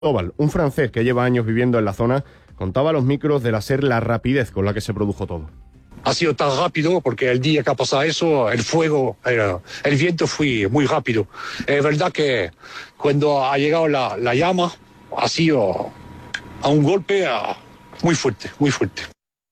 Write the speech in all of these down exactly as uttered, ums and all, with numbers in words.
Oval, un francés que lleva años viviendo en la zona, contaba a los micros del ASER la rapidez con la que se produjo todo. Ha sido tan rápido porque el día que ha pasado eso, el fuego, el, el viento fue muy rápido. Es verdad que cuando ha llegado la, la llama, ha sido a un golpe a, muy fuerte, muy fuerte.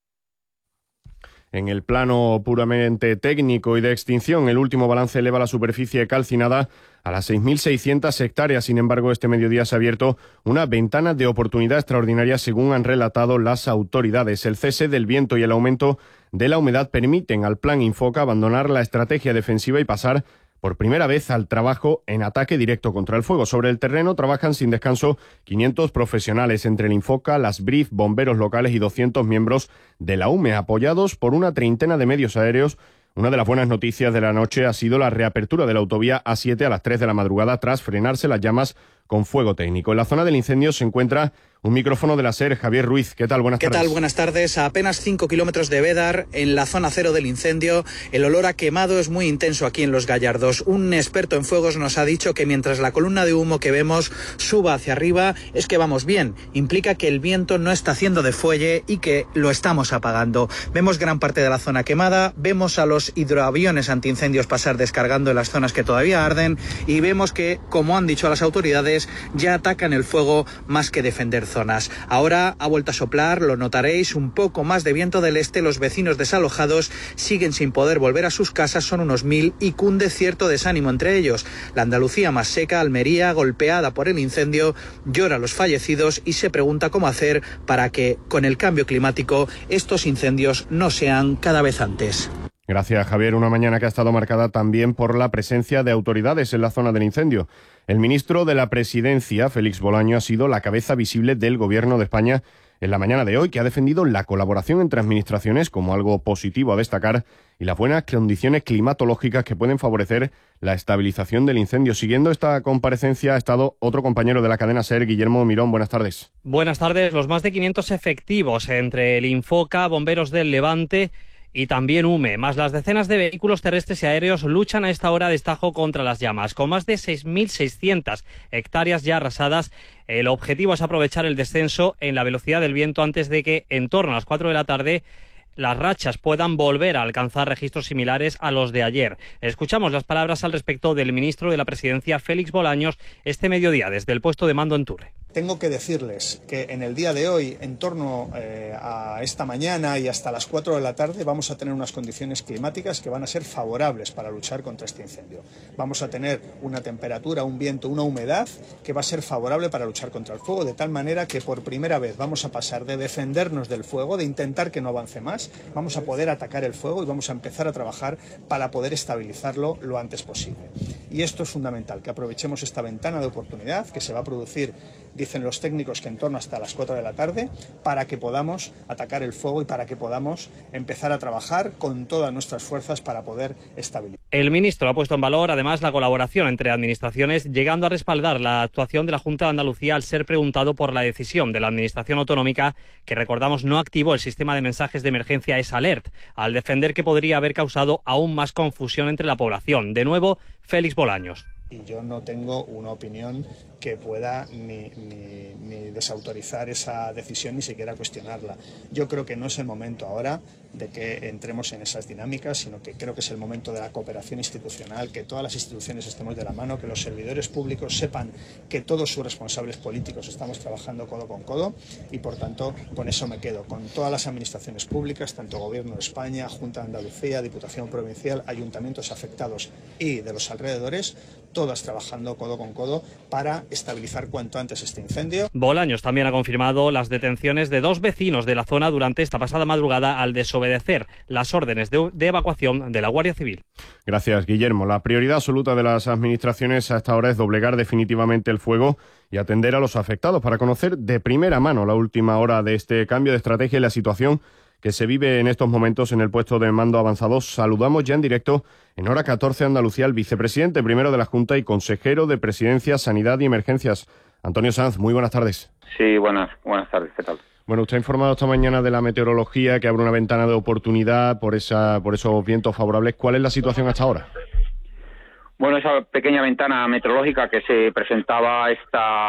En el plano puramente técnico y de extinción, el último balance eleva la superficie calcinada a las seis mil seiscientas hectáreas. Sin embargo, este mediodía se ha abierto una ventana de oportunidad extraordinaria, según han relatado las autoridades. El cese del viento y el aumento de la humedad permiten al Plan Infoca abandonar la estrategia defensiva y pasar por primera vez al trabajo en ataque directo contra el fuego. Sobre el terreno trabajan sin descanso quinientos profesionales, entre el Infoca, las B R I F, bomberos locales y doscientos miembros de la U M E, apoyados por una treintena de medios aéreos. Una de las buenas noticias de la noche ha sido la reapertura de la autovía A siete a las tres de la madrugada tras frenarse las llamas con fuego técnico. En la zona del incendio se encuentra un micrófono de la SER, Javier Ruiz. ¿Qué tal? Buenas ¿Qué tardes. tal? Buenas tardes. A apenas cinco kilómetros de Bédar, en la zona cero del incendio, el olor a quemado es muy intenso aquí en Los Gallardos. Un experto en fuegos nos ha dicho que mientras la columna de humo que vemos suba hacia arriba, es que vamos bien. Implica que el viento no está haciendo de fuelle y que lo estamos apagando. Vemos gran parte de la zona quemada, vemos a los hidroaviones antiincendios pasar descargando en las zonas que todavía arden y vemos que, como han dicho las autoridades, ya atacan el fuego más que defender zonas. Ahora ha vuelto a soplar, lo notaréis, un poco más de viento del este. Los vecinos desalojados siguen sin poder volver a sus casas, son unos mil, y cunde cierto desánimo entre ellos. La Andalucía más seca, Almería, golpeada por el incendio, llora a los fallecidos y se pregunta cómo hacer para que, con el cambio climático, estos incendios no sean cada vez antes. Gracias, Javier. Una mañana que ha estado marcada también por la presencia de autoridades en la zona del incendio. El ministro de la Presidencia, Félix Bolaño, ha sido la cabeza visible del Gobierno de España en la mañana de hoy, que ha defendido la colaboración entre administraciones como algo positivo a destacar y las buenas condiciones climatológicas que pueden favorecer la estabilización del incendio. Siguiendo esta comparecencia ha estado otro compañero de la cadena SER, Guillermo Mirón. Buenas tardes. Buenas tardes. Los más de quinientos efectivos entre el Infoca, Bomberos del Levante y también U M E, más las decenas de vehículos terrestres y aéreos, luchan a esta hora a destajo contra las llamas. Con más de seis mil seiscientas hectáreas ya arrasadas, el objetivo es aprovechar el descenso en la velocidad del viento antes de que, en torno a las cuatro de la tarde, las rachas puedan volver a alcanzar registros similares a los de ayer. Escuchamos las palabras al respecto del ministro de la Presidencia, Félix Bolaños, este mediodía desde el puesto de mando en Turre. Tengo que decirles que en el día de hoy, en torno eh, a esta mañana y hasta las cuatro de la tarde, vamos a tener unas condiciones climáticas que van a ser favorables para luchar contra este incendio. Vamos a tener una temperatura, un viento, una humedad que va a ser favorable para luchar contra el fuego, de tal manera que por primera vez vamos a pasar de defendernos del fuego, de intentar que no avance más, vamos a poder atacar el fuego y vamos a empezar a trabajar para poder estabilizarlo lo antes posible. Y esto es fundamental, que aprovechemos esta ventana de oportunidad que se va a producir, dicen los técnicos, que en torno hasta las cuatro de la tarde, para que podamos atacar el fuego y para que podamos empezar a trabajar con todas nuestras fuerzas para poder estabilizar. El ministro ha puesto en valor además la colaboración entre administraciones, llegando a respaldar la actuación de la Junta de Andalucía al ser preguntado por la decisión de la Administración autonómica, que recordamos no activó el sistema de mensajes de emergencia S Alert, al defender que podría haber causado aún más confusión entre la población. De nuevo, Félix Bolaños. Y yo no tengo una opinión que pueda ni, ni, ni desautorizar esa decisión, ni siquiera cuestionarla. Yo creo que no es el momento ahora de que entremos en esas dinámicas, sino que creo que es el momento de la cooperación institucional, que todas las instituciones estemos de la mano, que los servidores públicos sepan que todos sus responsables políticos estamos trabajando codo con codo y, por tanto, con eso me quedo, con todas las administraciones públicas, tanto Gobierno de España, Junta de Andalucía, Diputación Provincial, ayuntamientos afectados y de los alrededores, todas trabajando codo con codo para estabilizar cuanto antes este incendio. Bolaños también ha confirmado las detenciones de dos vecinos de la zona durante esta pasada madrugada al desobedecer las órdenes de, de evacuación de la Guardia Civil. Gracias, Guillermo. La prioridad absoluta de las administraciones a esta hora es doblegar definitivamente el fuego y atender a los afectados para conocer de primera mano la última hora de este cambio de estrategia y la situación que se vive en estos momentos en el puesto de mando avanzado. Saludamos ya en directo en hora catorce Andalucía al vicepresidente primero de la Junta y consejero de Presidencia, Sanidad y Emergencias, Antonio Sanz. Muy buenas tardes. Sí, buenas, buenas tardes. ¿Qué tal? Bueno, usted ha informado esta mañana de la meteorología, que abre una ventana de oportunidad por esa, por esos vientos favorables. ¿Cuál es la situación hasta ahora? Bueno, esa pequeña ventana meteorológica que se presentaba esta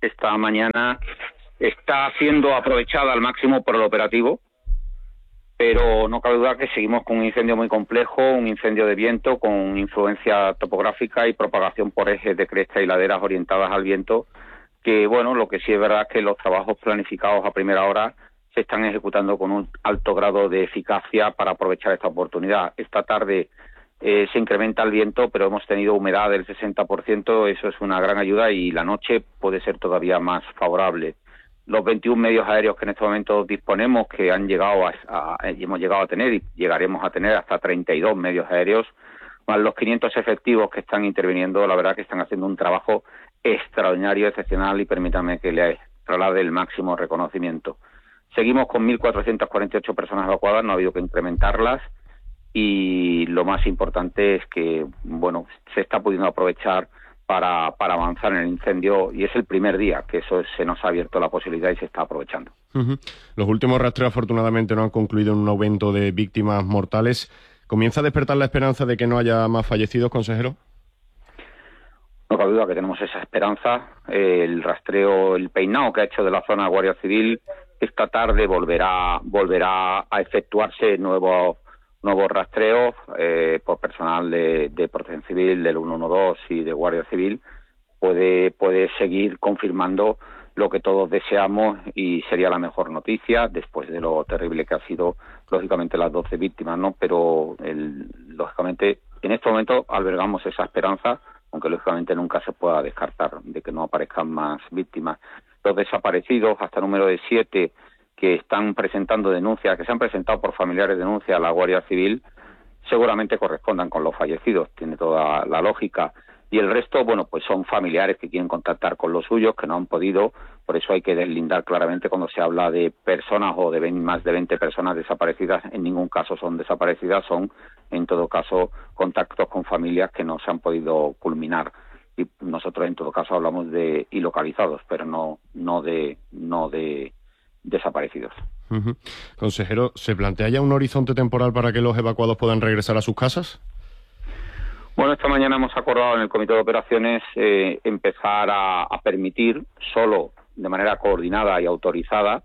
esta mañana está siendo aprovechada al máximo por el operativo, pero no cabe duda que seguimos con un incendio muy complejo, un incendio de viento con influencia topográfica y propagación por ejes de cresta y laderas orientadas al viento, que bueno, lo que sí es verdad es que los trabajos planificados a primera hora se están ejecutando con un alto grado de eficacia para aprovechar esta oportunidad. Esta tarde eh, se incrementa el viento, pero hemos tenido humedad del sesenta por ciento, eso es una gran ayuda, y la noche puede ser todavía más favorable. Los veintiún medios aéreos que en este momento disponemos, que han llegado a, a, hemos llegado a tener y llegaremos a tener hasta treinta y dos medios aéreos, más los quinientos efectivos que están interviniendo, la verdad que están haciendo un trabajo extraordinario, excepcional, y permítame que le traslade el máximo reconocimiento. Seguimos con mil cuatrocientas cuarenta y ocho personas evacuadas, no ha habido que incrementarlas, y lo más importante es que bueno, se está pudiendo aprovechar para, para avanzar en el incendio, y es el primer día que eso se nos ha abierto la posibilidad y se está aprovechando. Uh-huh. Los últimos rastreos afortunadamente no han concluido en un aumento de víctimas mortales. ¿Comienza a despertar la esperanza de que no haya más fallecidos, consejero? No cabe duda que tenemos esa esperanza. Eh, el rastreo, el peinado que ha hecho de la zona Guardia Civil, esta tarde volverá volverá a efectuarse nuevos nuevos rastreos eh, por personal de, de Protección Civil, del ciento doce y de Guardia Civil. Puede, puede seguir confirmando lo que todos deseamos, y sería la mejor noticia después de lo terrible que ha sido, lógicamente, las doce víctimas, ¿no? Pero, el, lógicamente, en este momento albergamos esa esperanza, aunque lógicamente nunca se pueda descartar de que no aparezcan más víctimas. Los desaparecidos, hasta el número de siete, que están presentando denuncias, que se han presentado por familiares denuncias a la Guardia Civil, seguramente correspondan con los fallecidos, tiene toda la lógica. Y el resto, bueno, pues son familiares que quieren contactar con los suyos, que no han podido, por eso hay que deslindar claramente cuando se habla de personas o de más de veinte personas desaparecidas, en ningún caso son desaparecidas, son en todo caso contactos con familias que no se han podido culminar. Y nosotros en todo caso hablamos de ilocalizados, pero no, no de, no de desaparecidos. Uh-huh. Consejero, ¿se plantea ya un horizonte temporal para que los evacuados puedan regresar a sus casas? Bueno, esta mañana hemos acordado en el Comité de Operaciones eh, empezar a, a permitir, solo de manera coordinada y autorizada,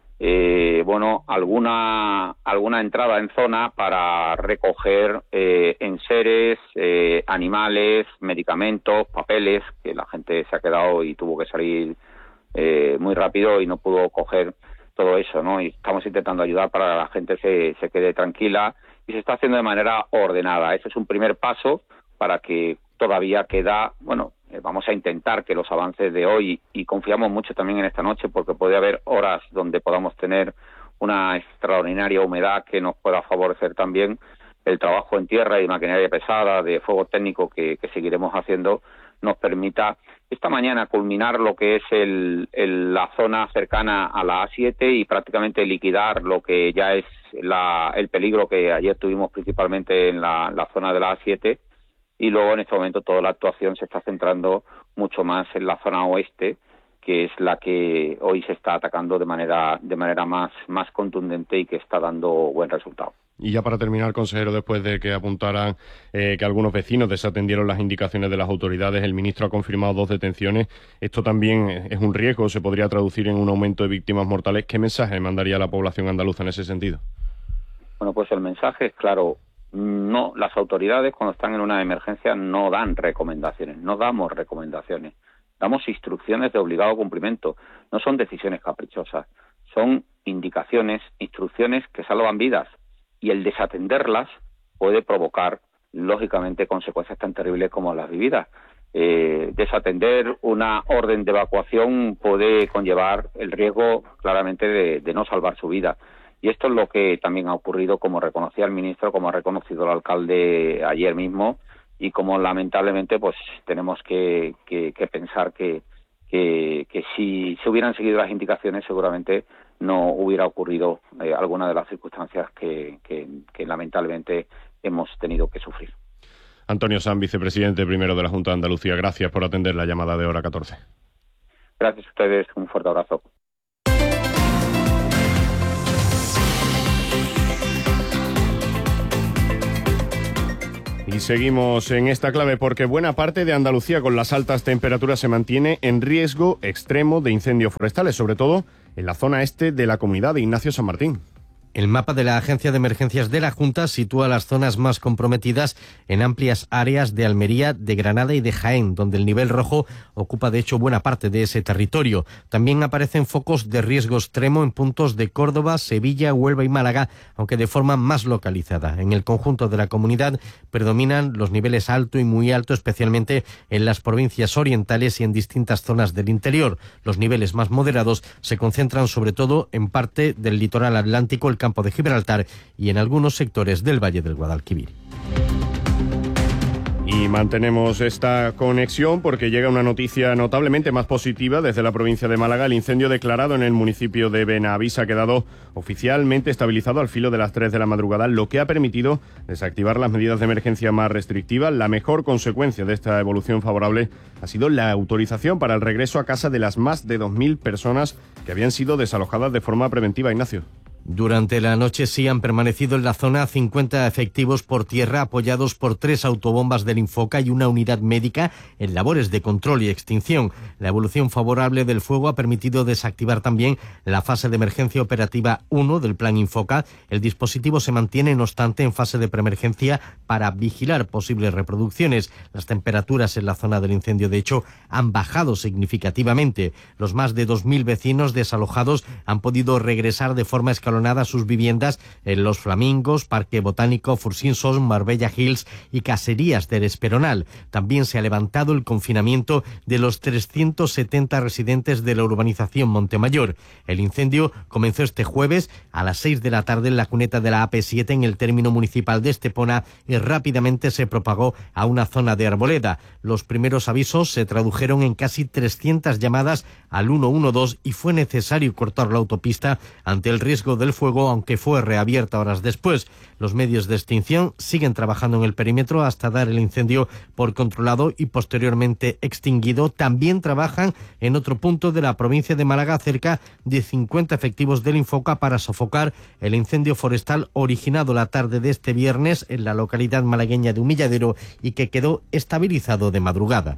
eh, bueno, alguna alguna entrada en zona para recoger eh, enseres, eh, animales, medicamentos, papeles, que la gente se ha quedado y tuvo que salir eh, muy rápido y no pudo coger todo eso, ¿no? Y estamos intentando ayudar para que la gente se, se quede tranquila, y se está haciendo de manera ordenada. Ese es un primer paso para que todavía queda, bueno, eh, vamos a intentar que los avances de hoy, y confiamos mucho también en esta noche, porque puede haber horas donde podamos tener una extraordinaria humedad que nos pueda favorecer también el trabajo en tierra y maquinaria pesada, de fuego técnico que, que seguiremos haciendo, nos permita esta mañana culminar lo que es el, el, la zona cercana a la A siete y prácticamente liquidar lo que ya es la, el peligro que ayer tuvimos principalmente en la, la zona de la A siete, y luego en este momento toda la actuación se está centrando mucho más en la zona oeste, que es la que hoy se está atacando de manera de manera más, más contundente y que está dando buen resultado. Y ya para terminar, consejero, después de que apuntaran eh, que algunos vecinos desatendieron las indicaciones de las autoridades, el ministro ha confirmado dos detenciones. Esto también es un riesgo, se podría traducir en un aumento de víctimas mortales. ¿Qué mensaje mandaría a la población andaluza en ese sentido? Bueno, pues el mensaje es claro. No, las autoridades cuando están en una emergencia no dan recomendaciones, no damos recomendaciones, damos instrucciones de obligado cumplimiento. No son decisiones caprichosas, son indicaciones, instrucciones que salvan vidas, y el desatenderlas puede provocar, lógicamente, consecuencias tan terribles como las vividas. Eh, desatender una orden de evacuación puede conllevar el riesgo, claramente, de, de no salvar su vida. Y esto es lo que también ha ocurrido, como reconocía el ministro, como ha reconocido el alcalde ayer mismo, y como lamentablemente pues tenemos que, que, que pensar que, que, que si se hubieran seguido las indicaciones seguramente no hubiera ocurrido eh, alguna de las circunstancias que, que, que lamentablemente hemos tenido que sufrir. Antonio Sanz, vicepresidente primero de la Junta de Andalucía, gracias por atender la llamada de Hora catorce. Gracias a ustedes, un fuerte abrazo. Y Y seguimos en esta clave porque buena parte de Andalucía con las altas temperaturas se mantiene en riesgo extremo de incendios forestales, sobre todo en la zona este de la comunidad de Ignacio San Martín. El mapa de la Agencia de Emergencias de la Junta sitúa las zonas más comprometidas en amplias áreas de Almería, de Granada y de Jaén, donde el nivel rojo ocupa de hecho buena parte de ese territorio. También aparecen focos de riesgo extremo en puntos de Córdoba, Sevilla, Huelva y Málaga, aunque de forma más localizada. En el conjunto de la comunidad predominan los niveles alto y muy alto, especialmente en las provincias orientales y en distintas zonas del interior. Los niveles más moderados se concentran sobre todo en parte del litoral atlántico, el campo de Gibraltar y en algunos sectores del Valle del Guadalquivir. Y mantenemos esta conexión porque llega una noticia notablemente más positiva desde la provincia de Málaga. El incendio declarado en el municipio de Benavís ha quedado oficialmente estabilizado al filo de las tres de la madrugada, lo que ha permitido desactivar las medidas de emergencia más restrictivas. La mejor consecuencia de esta evolución favorable ha sido la autorización para el regreso a casa de las más de dos mil personas que habían sido desalojadas de forma preventiva. Ignacio. Durante la noche sí han permanecido en la zona cincuenta efectivos por tierra apoyados por tres autobombas del Infoca y una unidad médica en labores de control y extinción. La evolución favorable del fuego ha permitido desactivar también la fase de emergencia operativa uno del plan Infoca. El dispositivo se mantiene, no obstante, en fase de preemergencia para vigilar posibles reproducciones. Las temperaturas en la zona del incendio, de hecho, han bajado significativamente. Los más de dos mil vecinos desalojados han podido regresar de forma escalonada a sus viviendas en Los Flamingos, Parque Botánico, Fursinsos, Marbella Hills y Caserías del Esperonal. También se ha levantado el confinamiento de los trescientos setenta residentes de la urbanización Montemayor. El incendio comenzó este jueves a las seis de la tarde en la cuneta de la A P siete en el término municipal de Estepona y rápidamente se propagó a una zona de Arboleda. Los primeros avisos se tradujeron en casi trescientas llamadas al ciento doce y fue necesario cortar la autopista ante el riesgo del fuego, aunque fue reabierta horas después. Los medios de extinción siguen trabajando en el perímetro hasta dar el incendio por controlado y posteriormente extinguido. También trabajan en otro punto de la provincia de Málaga cerca de cincuenta efectivos del Infoca para sofocar el incendio forestal originado la tarde de este viernes en la localidad malagueña de Humilladero y que quedó estabilizado de madrugada.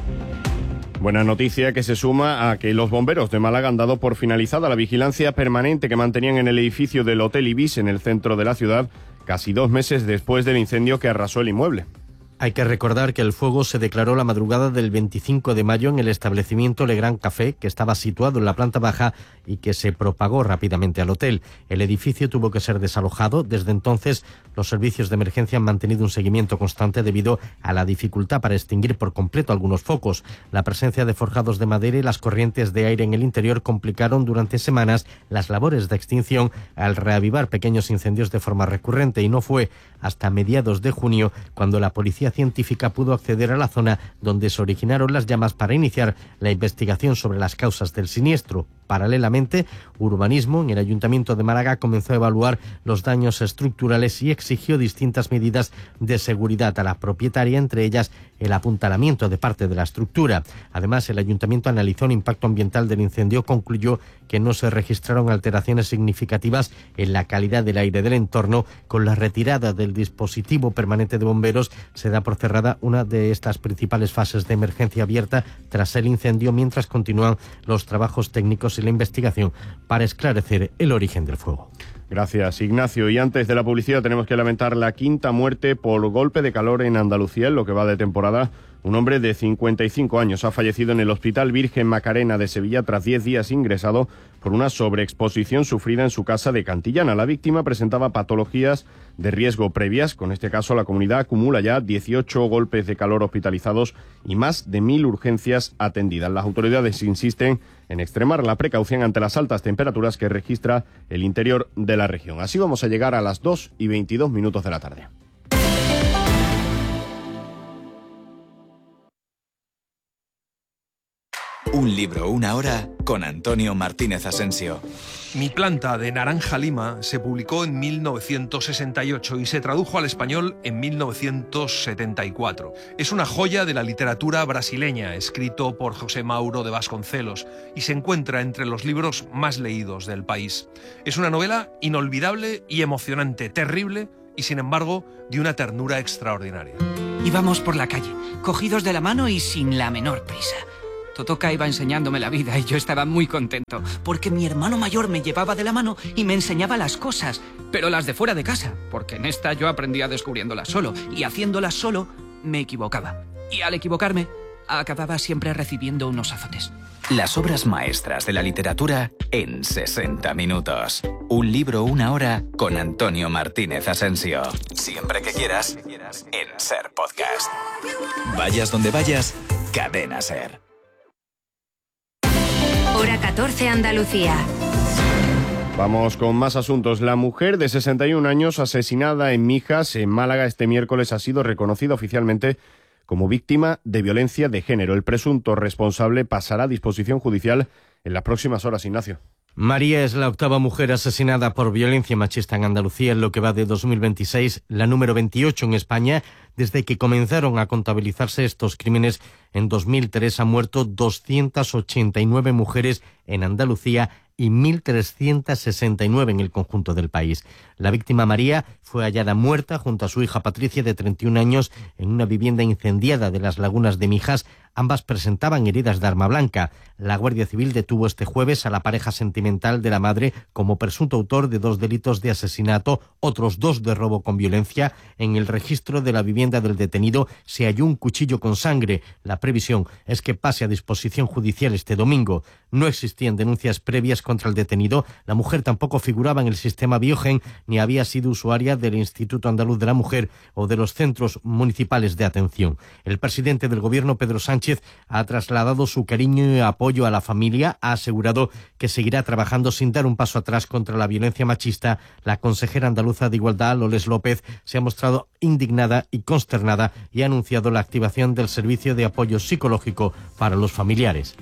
Buena noticia que se suma a que los bomberos de Málaga han dado por finalizada la vigilancia permanente que mantenían en el edificio del Hotel Ibis en el centro de la ciudad, casi dos meses después del incendio que arrasó el inmueble. Hay que recordar que el fuego se declaró la madrugada del veinticinco de mayo en el establecimiento Le Gran Café, que estaba situado en la planta baja y que se propagó rápidamente al hotel. El edificio tuvo que ser desalojado. Desde entonces, los servicios de emergencia han mantenido un seguimiento constante debido a la dificultad para extinguir por completo algunos focos. La presencia de forjados de madera y las corrientes de aire en el interior complicaron durante semanas las labores de extinción al reavivar pequeños incendios de forma recurrente, y no fue hasta mediados de junio cuando la policía científica pudo acceder a la zona donde se originaron las llamas para iniciar la investigación sobre las causas del siniestro. Paralelamente, Urbanismo en el Ayuntamiento de Málaga comenzó a evaluar los daños estructurales y exigió distintas medidas de seguridad a la propietaria, entre ellas el apuntalamiento de parte de la estructura. Además, el Ayuntamiento analizó el impacto ambiental del incendio, concluyó que no se registraron alteraciones significativas en la calidad del aire del entorno. Con la retirada del dispositivo permanente de bomberos, se da por cerrada una de estas principales fases de emergencia abierta tras el incendio, mientras continúan los trabajos técnicos y la investigación para esclarecer el origen del fuego. Gracias, Ignacio. Y antes de la publicidad tenemos que lamentar la quinta muerte por golpe de calor en Andalucía en lo que va de temporada. Un hombre de cincuenta y cinco años ha fallecido en el Hospital Virgen Macarena de Sevilla tras diez días ingresado por una sobreexposición sufrida en su casa de Cantillana. La víctima presentaba patologías de riesgo previas. Con este caso, la comunidad acumula ya dieciocho golpes de calor hospitalizados y más de mil urgencias atendidas. Las autoridades insisten en extremar la precaución ante las altas temperaturas que registra el interior de la región. Así vamos a llegar a las dos y veintidós minutos de la tarde. Un libro, una hora, con Antonio Martínez Asensio. Mi planta de naranja lima se publicó en mil novecientos sesenta y ocho y se tradujo al español en mil novecientos setenta y cuatro. Es una joya de la literatura brasileña, escrito por José Mauro de Vasconcelos, y se encuentra entre los libros más leídos del país. Es una novela inolvidable y emocionante, terrible y sin embargo de una ternura extraordinaria. Íbamos por la calle, cogidos de la mano y sin la menor prisa. Totoka iba enseñándome la vida y yo estaba muy contento, porque mi hermano mayor me llevaba de la mano y me enseñaba las cosas, pero las de fuera de casa, porque en esta yo aprendía descubriéndolas solo, y haciéndolas solo me equivocaba. Y al equivocarme, acababa siempre recibiendo unos azotes. Las obras maestras de la literatura en sesenta minutos. Un libro, una hora con Antonio Martínez Asensio. Siempre que quieras, en SER Podcast. Vayas donde vayas, Cadena SER. Hora catorce, Andalucía. Vamos con más asuntos. La mujer de sesenta y un años asesinada en Mijas, en Málaga, este miércoles ha sido reconocida oficialmente como víctima de violencia de género. El presunto responsable pasará a disposición judicial en las próximas horas, Ignacio. María es la octava mujer asesinada por violencia machista en Andalucía en lo que va de dos mil veintiséis, la número veintiocho en España. Desde que comenzaron a contabilizarse estos crímenes en dos mil tres han muerto doscientas ochenta y nueve mujeres en Andalucía y mil trescientas sesenta y nueve en el conjunto del país. La víctima María fue hallada muerta junto a su hija Patricia, de treinta y un años, en una vivienda incendiada de las Lagunas de Mijas. Ambas presentaban heridas de arma blanca. La Guardia Civil detuvo este jueves a la pareja sentimental de la madre como presunto autor de dos delitos de asesinato, otros dos de robo con violencia. En el registro de la vivienda del detenido se halló un cuchillo con sangre. La previsión es que pase a disposición judicial este domingo. No existían denuncias previas contra el detenido. La mujer tampoco figuraba en el sistema Biogen ni había sido usuaria del Instituto Andaluz de la Mujer o de los centros municipales de atención. El presidente del Gobierno, Pedro Sánchez, ha trasladado su cariño y apoyo a la familia. Ha asegurado que seguirá trabajando sin dar un paso atrás contra la violencia machista. La consejera andaluza de Igualdad, Loles López, se ha mostrado indignada y consternada y ha anunciado la activación del servicio de apoyo psicológico para los familiares.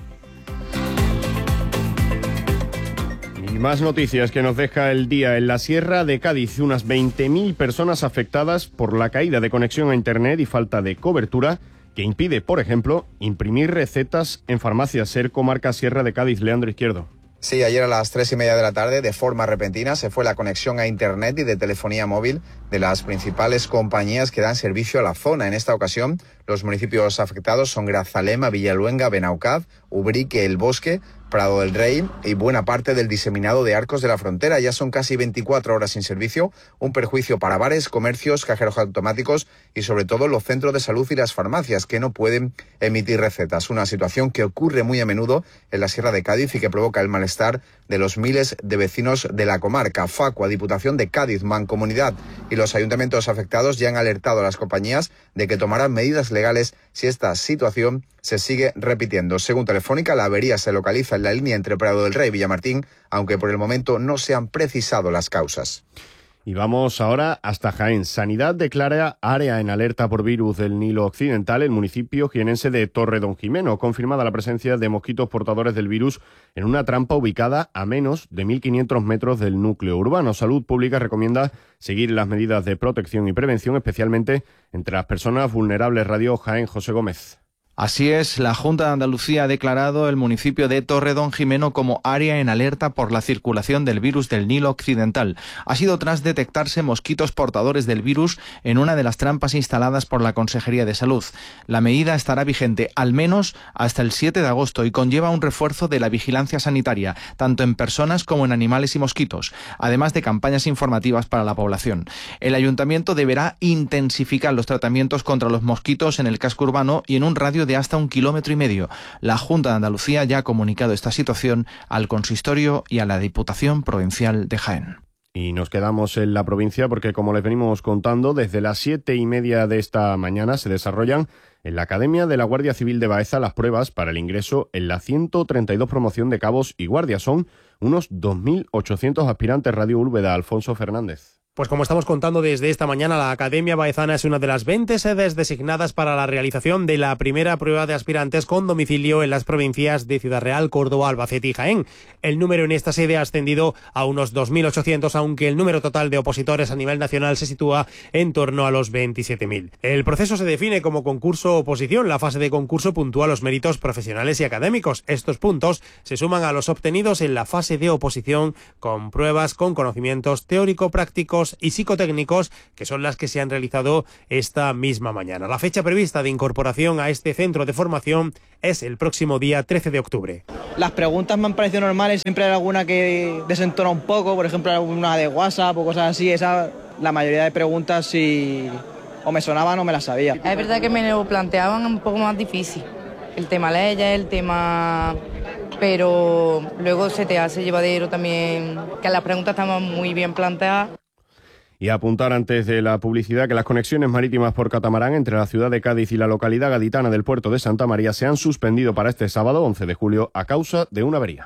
Y más noticias que nos deja el día. En la Sierra de Cádiz, unas veinte mil personas afectadas por la caída de conexión a Internet y falta de cobertura que impide, por ejemplo, imprimir recetas en farmacias. SER Comarca Sierra de Cádiz, Leandro Izquierdo. Sí, ayer a las tres y media de la tarde, de forma repentina, se fue la conexión a Internet y de telefonía móvil de las principales compañías que dan servicio a la zona. En esta ocasión, los municipios afectados son Grazalema, Villaluenga, Benaucaz, Ubrique, El Bosque, Prado del Rey y buena parte del diseminado de Arcos de la Frontera. Ya son casi veinticuatro horas sin servicio, un perjuicio para bares, comercios, cajeros automáticos y sobre todo los centros de salud y las farmacias, que no pueden emitir recetas. Una situación que ocurre muy a menudo en la Sierra de Cádiz y que provoca el malestar de los miles de vecinos de la comarca. Facua, Diputación de Cádiz, Mancomunidad y los ayuntamientos afectados ya han alertado a las compañías de que tomarán medidas legales si esta situación se sigue repitiendo. Según Telefónica, la avería se localiza en la línea entre Prado del Rey y Villamartín, aunque por el momento no se han precisado las causas. Y vamos ahora hasta Jaén. Sanidad declara área en alerta por virus del Nilo Occidental el municipio jienense de Torredonjimeno. Confirmada la presencia de mosquitos portadores del virus en una trampa ubicada a menos de mil quinientos metros del núcleo urbano. Salud Pública recomienda seguir las medidas de protección y prevención, especialmente entre las personas vulnerables. Radio Jaén, José Gómez. Así es, la Junta de Andalucía ha declarado el municipio de Torredonjimeno como área en alerta por la circulación del virus del Nilo Occidental. Ha sido tras detectarse mosquitos portadores del virus en una de las trampas instaladas por la Consejería de Salud. La medida estará vigente al menos hasta el siete de agosto y conlleva un refuerzo de la vigilancia sanitaria, tanto en personas como en animales y mosquitos, además de campañas informativas para la población. El ayuntamiento deberá intensificar los tratamientos contra los mosquitos en el casco urbano y en un radio de hasta un kilómetro y medio. La Junta de Andalucía ya ha comunicado esta situación al Consistorio y a la Diputación Provincial de Jaén. Y nos quedamos en la provincia porque, como les venimos contando, desde las siete y media de esta mañana se desarrollan en la Academia de la Guardia Civil de Baeza las pruebas para el ingreso en la ciento treinta y dos promoción de cabos y guardias. Son unos dos mil ochocientos aspirantes. Radio Úlveda, Alfonso Fernández. Pues como estamos contando desde esta mañana, la Academia Baezana es una de las veinte sedes designadas para la realización de la primera prueba de aspirantes con domicilio en las provincias de Ciudad Real, Córdoba, Albacete y Jaén. El número en esta sede ha ascendido a unos dos mil ochocientos, aunque el número total de opositores a nivel nacional se sitúa en torno a los veintisiete mil. El proceso se define como concurso-oposición. La fase de concurso puntúa los méritos profesionales y académicos. Estos puntos se suman a los obtenidos en la fase de oposición con pruebas con conocimientos teórico-prácticos técnicos y psicotécnicos, que son las que se han realizado esta misma mañana. La fecha prevista de incorporación a este centro de formación es el próximo día trece de octubre. Las preguntas me han parecido normales, siempre hay alguna que desentona un poco, por ejemplo una de WhatsApp o cosas así. Esa, la mayoría de preguntas sí o me sonaban o me las sabía. Es verdad que me lo planteaban un poco más difícil, el tema leyes, el tema... pero luego se te hace llevadero también, que las preguntas estaban muy bien planteadas. Y apuntar antes de la publicidad que las conexiones marítimas por catamarán entre la ciudad de Cádiz y la localidad gaditana del puerto de Santa María se han suspendido para este sábado once de julio a causa de una avería.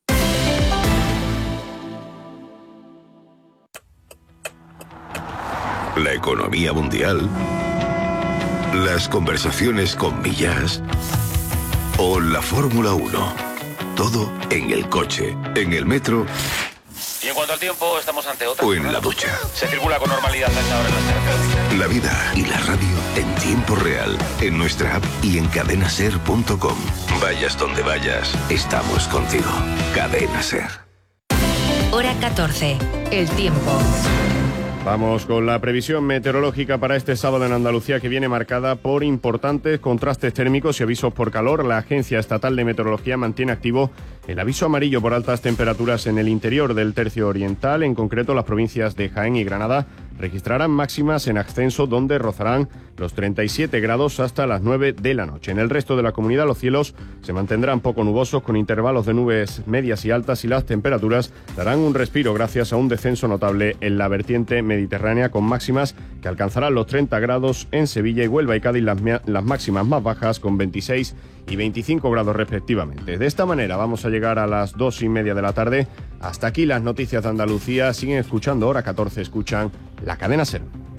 La economía mundial, las conversaciones con Millas o la Fórmula uno. Todo en el coche, en el metro. Y en cuanto al tiempo, estamos ante otra. O en la ducha. Se circula con normalidad a esta hora en las carreteras. La vida y la radio en tiempo real, en nuestra app y en cadena ser punto com. Vayas donde vayas, estamos contigo. Cadena Ser. Hora catorce. El tiempo. Vamos con la previsión meteorológica para este sábado en Andalucía, que viene marcada por importantes contrastes térmicos y avisos por calor. La Agencia Estatal de Meteorología mantiene activo el aviso amarillo por altas temperaturas en el interior del tercio oriental. En concreto, las provincias de Jaén y Granada registrarán máximas en ascenso, donde rozarán los treinta y siete grados hasta las nueve de la noche. En el resto de la comunidad los cielos se mantendrán poco nubosos, con intervalos de nubes medias y altas, y las temperaturas darán un respiro gracias a un descenso notable en la vertiente mediterránea, con máximas que alcanzarán los treinta grados en Sevilla y Huelva y Cádiz, las, las máximas más bajas con veintiséis y veinticinco grados respectivamente. De esta manera vamos a llegar a las dos y media de la tarde. Hasta aquí las noticias de Andalucía. Siguen escuchando Hora catorce, escuchan la cadena SER.